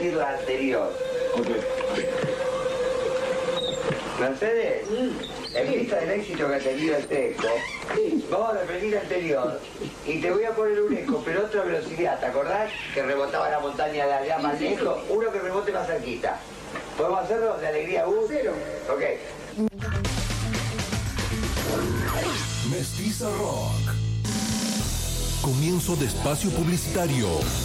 repetir la anterior. Ok. Mercedes, en vista del éxito que ha tenido el Teco, vamos a repetir la anterior y te voy a poner un eco, pero otra velocidad. ¿Te acordás que rebotaba la montaña de allá más lejos? Uno que rebote más cerquita. ¿Podemos hacerlo de alegría? Cero. Ok. Mestiza Rock. Comienzo de espacio publicitario.